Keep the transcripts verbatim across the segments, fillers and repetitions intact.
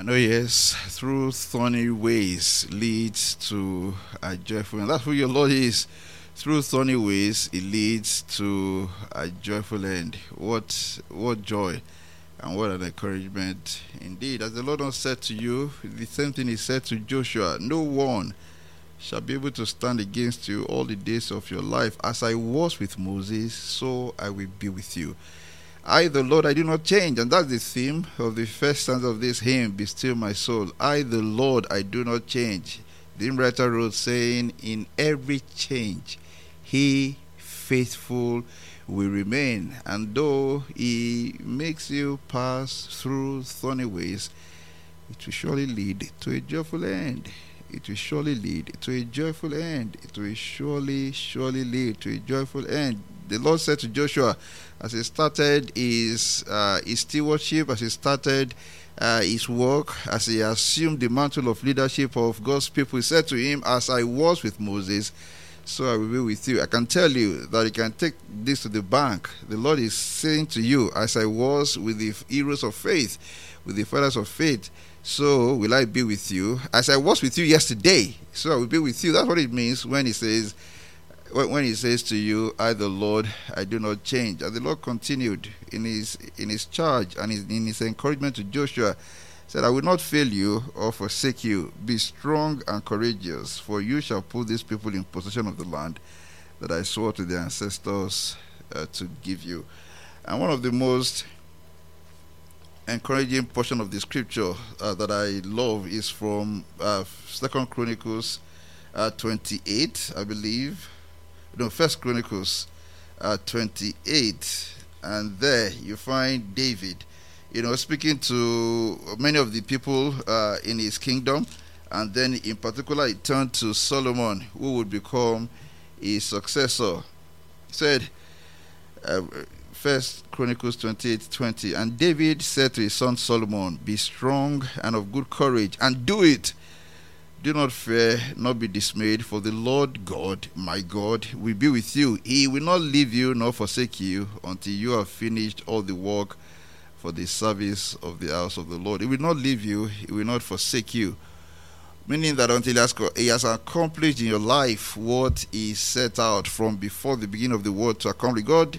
And oh yes, through thorny ways leads to a joyful end. That's who your Lord is. Through thorny ways, it leads to a joyful end. What what joy and what an encouragement indeed. As the Lord has said to you, the same thing He said to Joshua, no one shall be able to stand against you all the days of your life. As I was with Moses, so I will be with you. I, the Lord, I do not change. And that's the theme of the first stanza of this hymn, Be Still My Soul. I, the Lord, I do not change. The hymn writer wrote, saying, in every change, He faithful will remain. And though He makes you pass through thorny ways, it will surely lead to a joyful end. It will surely lead to a joyful end. It will surely, surely lead to a joyful end. The Lord said to Joshua, as he started his uh, his stewardship, as he started uh, his work, as he assumed the mantle of leadership of God's people, He said to him, as I was with Moses, so I will be with you. I can tell you that you can take this to the bank. The Lord is saying to you, as I was with the heroes of faith, with the fathers of faith, so will I be with you. As I was with you yesterday, so I will be with you. That's what it means when He says, when He says to you, I, the Lord, I do not change. And the Lord continued in His in His charge and in His encouragement to Joshua, said, I will not fail you or forsake you. Be strong and courageous, for you shall put these people in possession of the land that I swore to their ancestors uh, to give you. And one of the most encouraging portion of the scripture uh, that I love is from uh, Second Chronicles uh, twenty-eight, I believe. No, First Chronicles uh, twenty-eight, and there you find David, you know, speaking to many of the people uh, in his kingdom, and then in particular he turned to Solomon, who would become his successor. He said, uh, First Chronicles twenty-eight twenty, and David said to his son Solomon, be strong and of good courage, and do it. Do not fear, nor be dismayed, for the Lord God, my God, will be with you. He will not leave you nor forsake you until you have finished all the work for the service of the house of the Lord. He will not leave you, He will not forsake you. Meaning that until He has, he has accomplished in your life what He set out from before the beginning of the world to accomplish. God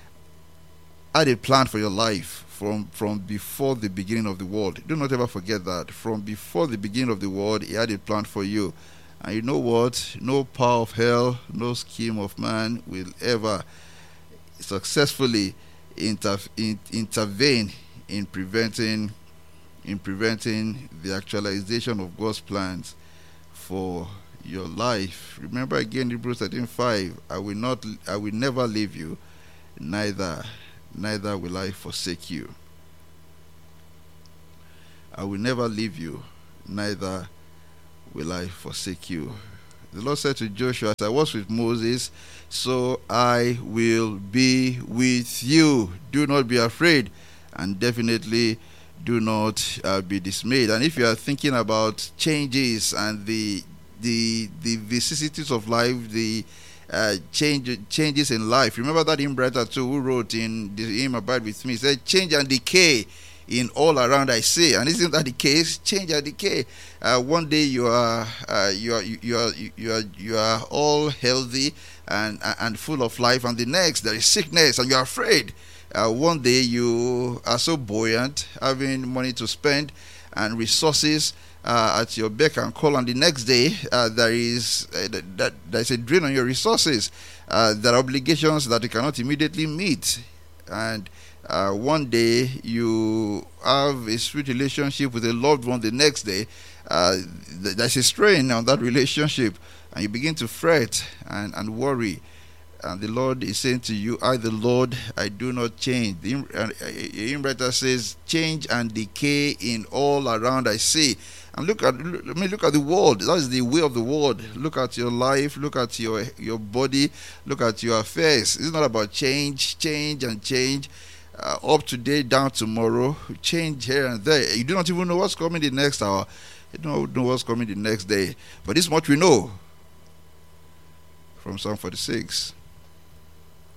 had a plan for your life from, from before the beginning of the world. Do not ever forget that. From before the beginning of the world, He had a plan for you. And you know what? No power of hell, no scheme of man will ever successfully inter, in, intervene in preventing in preventing the actualization of God's plans for your life. Remember again, Hebrews thirteen five, I will not I will never leave you, neither neither will I forsake you. I will never leave you, neither will I forsake you. The Lord said to Joshua, as I was with Moses, so I will be with you. Do not be afraid, and definitely do not uh, be dismayed. And if you are thinking about changes and the the the vicissitudes of life, the Uh, change, changes in life. Remember that hymn writer too, who wrote in the hymn Abide With Me, he said, change and decay in all around I see. And isn't that the case? Change and decay. Uh, one day you are uh, you are you are you are you are all healthy and and full of life, and the next there is sickness and you are afraid. Uh, one day you are so buoyant, having money to spend and resources Uh, at your beck and call, and the next day uh, there is uh, that there's a drain on your resources. Uh, there are obligations that you cannot immediately meet, and uh, one day you have a sweet relationship with a loved one. The next day uh, th- there's a strain on that relationship, and you begin to fret and, and worry. And the Lord is saying to you, I, the Lord, I do not change. The hymn writer says, change and decay in all around I see. And look at, I mean, look at the world. That is the way of the world. Look at your life. Look at your your body. Look at your affairs. It's not about change, change and change. Uh, up today, down tomorrow. Change here and there. You do not even know what's coming the next hour. You don't know what's coming the next day. But this much we know from Psalm forty-six.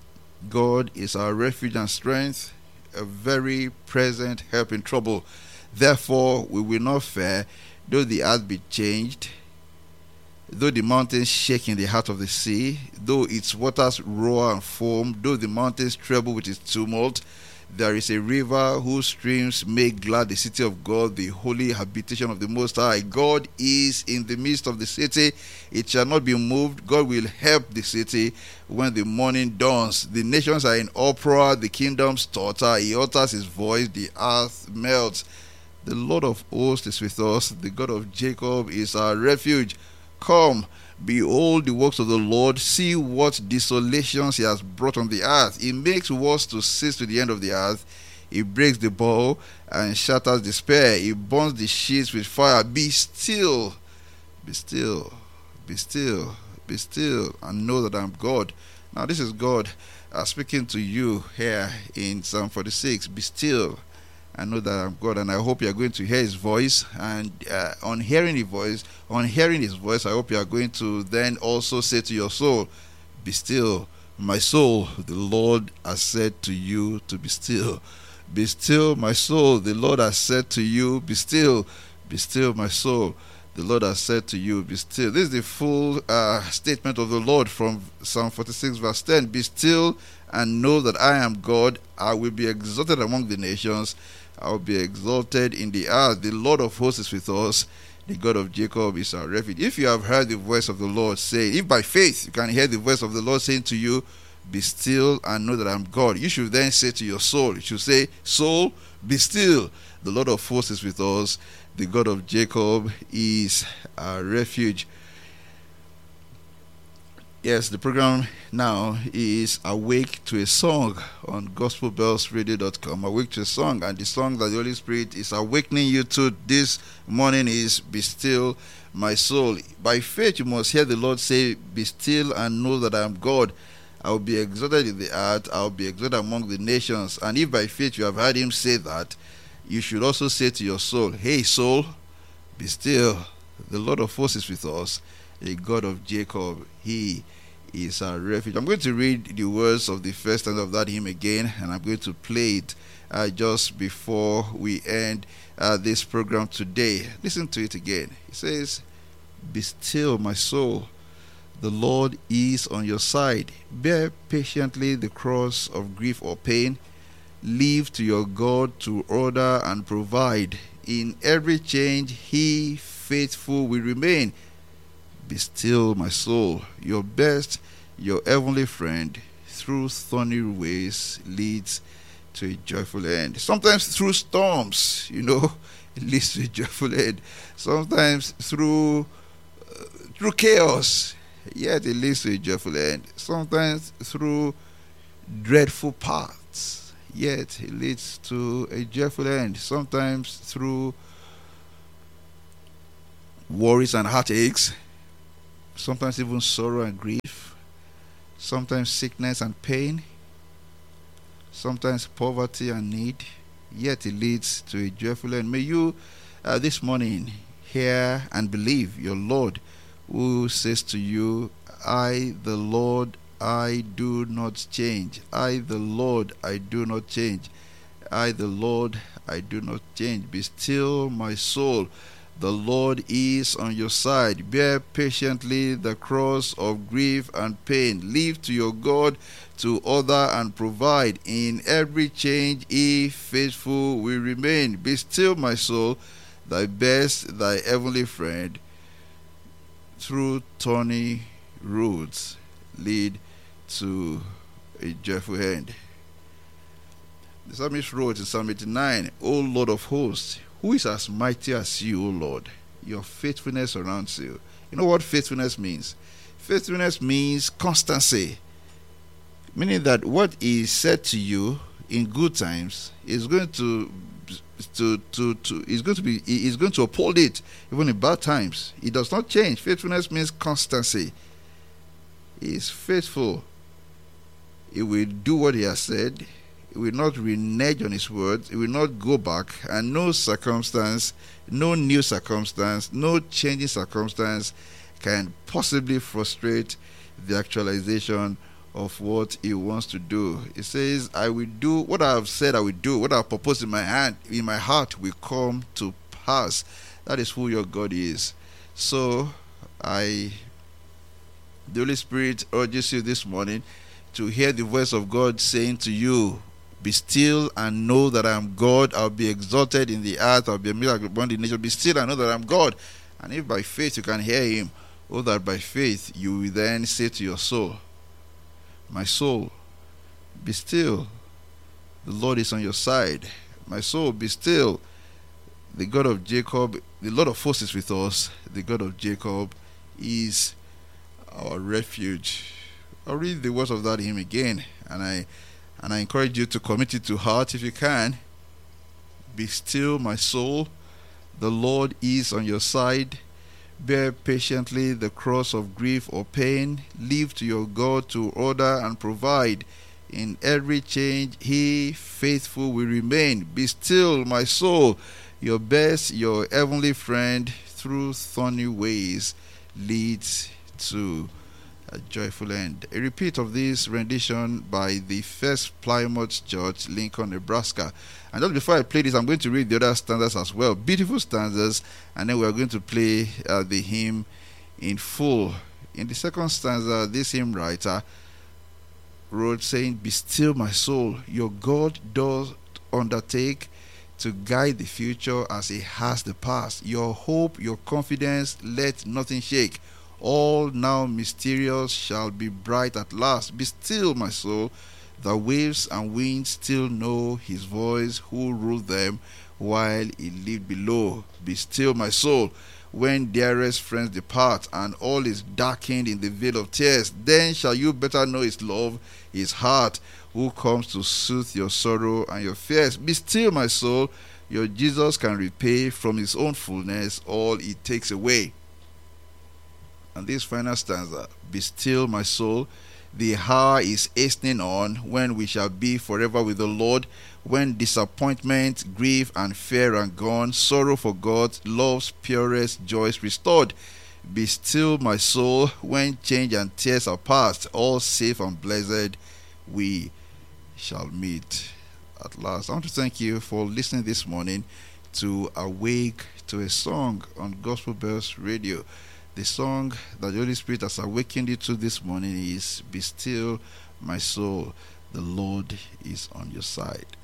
God is our refuge and strength, a very present help in trouble. Therefore we will not fear, though the earth be changed, though the mountains shake in the heart of the sea, though its waters roar and foam, though the mountains tremble with its tumult. There is a river whose streams make glad the city of God, the holy habitation of the Most High. God is in the midst of the city. It shall not be moved. God will help the city when the morning dawns. The nations are in uproar. The kingdoms totter. He utters his voice. The earth melts. The Lord of hosts is with us. The God of Jacob is our refuge. Come, behold the works of the Lord. See what desolations he has brought on the earth. He makes wars to cease to the end of the earth. He breaks the bow and shatters the spear. He burns the shields with fire. Be still, be still, be still, be still, and know that I am God. Now this is God uh, speaking to you here in Psalm forty-six. Be still. I know that I'm God, and I hope you are going to hear his voice. And uh, on hearing his voice, on hearing his voice, I hope you are going to then also say to your soul, be still, my soul, the Lord has said to you to be still. Be still, my soul, the Lord has said to you, be still. Be still, my soul, the Lord has said to you, be still. This is the full uh, statement of the Lord from Psalm forty-six verse ten. Be still and know that I am God. I will be exalted among the nations. I will be exalted in the earth. The Lord of hosts is with us. The God of Jacob is our refuge. If you have heard the voice of the Lord saying, if by faith you can hear the voice of the Lord saying to you, be still and know that I'm God, you should then say to your soul, you should say, soul, be still. The Lord of hosts is with us. The God of Jacob is our refuge. Yes, the program now is Awake to a Song on gospel bells radio dot com. Awake to a Song, and the song that the Holy Spirit is awakening you to this morning is Be Still, My Soul. By faith you must hear the Lord say, be still and know that I am God. I will be exalted in the earth, I will be exalted among the nations. And if by faith you have heard him say that, you should also say to your soul, hey soul, be still. The Lord of hosts is with us. The God of Jacob, he is our refuge. I'm going to read the words of the first stanza of that hymn again, and I'm going to play it uh, just before we end uh, this program today. Listen to it again. It says, be still, my soul. The Lord is on your side. Bear patiently the cross of grief or pain. Leave to your God to order and provide. In every change, he faithful will remain. Be still, my soul. Your best, your heavenly friend, through thorny ways leads to a joyful end. Sometimes through storms, you know, it leads to a joyful end. Sometimes through uh, through chaos, yet it leads to a joyful end. Sometimes through dreadful paths, yet it leads to a joyful end. Sometimes through worries and heartaches, sometimes even sorrow and grief, sometimes sickness and pain, sometimes poverty and need, yet it leads to a joyful end. May you uh, this morning hear and believe your Lord, who says to you, I the Lord, I do not change. I the Lord, I do not change. I the Lord, I do not change. Be still, my soul. The Lord is on your side. Bear patiently the cross of grief and pain. Leave to your God to order and provide. In every change, he faithful will remain. Be still, my soul. Thy best, thy heavenly friend, through thorny roads lead to a joyful end. The psalmist wrote in Psalm eighty-nine, O Lord of hosts, who is as mighty as you, O Lord? Your faithfulness surrounds you. You know what faithfulness means? Faithfulness means constancy. Meaning that what is said to you in good times is going to to to, to is going to be is going to uphold it even in bad times. It does not change. Faithfulness means constancy. He is faithful. He will do what he has said. He will not renege on his words. He will not go back, and no circumstance, no new circumstance, no changing circumstance can possibly frustrate the actualization of what he wants to do. He says, I will do what I have said I will do, what I have proposed in my hand, in my heart will come to pass. That is who your God is. So I the Holy Spirit urges you this morning to hear the voice of God saying to you, be still and know that I am God. I'll be exalted in the earth. I'll be a miracle upon the nation. Be still and know that I am God. And if by faith you can hear him, oh, that by faith you will then say to your soul, my soul, be still. The Lord is on your side. My soul, be still. The God of Jacob, the Lord of hosts is with us. The God of Jacob is our refuge. I'll read the words of that hymn again, and I and I encourage you to commit it to heart if you can. Be still, my soul. The Lord is on your side. Bear patiently the cross of grief or pain. Leave to your God to order and provide. In every change, he faithful will remain. Be still, my soul. Your best, your heavenly friend, through thorny ways, leads to a joyful end. A repeat of this rendition by the First Plymouth Church, Lincoln, Nebraska. And just before I play this, I'm going to read the other stanzas as well. Beautiful stanzas, and then we're going to play uh, the hymn in full. In the second stanza, this hymn writer wrote saying, be still, my soul, your God does undertake to guide the future as he has the past. Your hope, your confidence, let nothing shake. All now mysterious shall be bright at last. Be still, my soul. The waves and winds still know his voice, who ruled them while he lived below. Be still, my soul. When dearest friends depart and all is darkened in the veil of tears, then shall you better know his love, his heart, who comes to soothe your sorrow and your fears. Be still, my soul. Your Jesus can repay from his own fullness all he takes away. And this final stanza, be still, my soul. The hour is hastening on when we shall be forever with the Lord, when disappointment, grief, and fear are gone, sorrow forgot, love's purest joys restored. Be still, my soul, when change and tears are past, all safe and blessed we shall meet at last. I want to thank you for listening this morning to Awake to a Song on Gospel Bells Radio. The song that the Holy Spirit has awakened you to this morning is, be still, my soul, the Lord is on your side.